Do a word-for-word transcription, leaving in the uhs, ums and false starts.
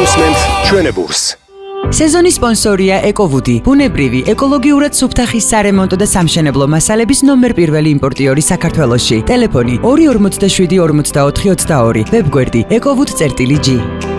გულისხმობთ ჩვენებურს. სეზონის სპონსორია ეკოვუდი, ბუნებრივი, ეკოლოგიურად სუფთა ხის სარემონტო და სამშენებლო მასალების ნომერ პირველი იმპორტიორი საქართველოში. ტელეფონი ორი ორმოცდაშვიდი ორმოცდაოთხი ოცდაორი, ვებგვერდი ეკოვუდ წერტილი ჯი.